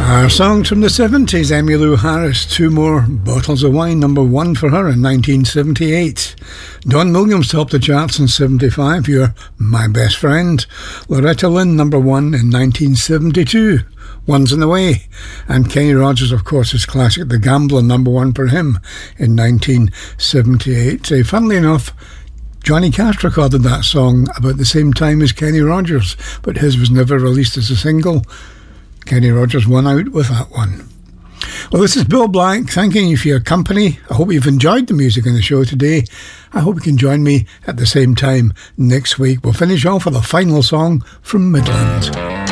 Our songs from the 70s, Emmylou Harris, Two More Bottles of Wine, number one for her in 1978. Don Williams topped the charts in 75, You're My Best Friend. Loretta Lynn, number one in 1972, One's in the Way. And Kenny Rogers, of course, his classic The Gambler, number one for him in 1978. Funnily enough, Johnny Cash recorded that song about the same time as Kenny Rogers, but his was never released as a single. Kenny Rogers won out with that one. Well, this is Bill Black, thanking you for your company. I hope you've enjoyed the music on the show today. I hope you can join me at the same time next week. We'll finish off with a final song from Midland.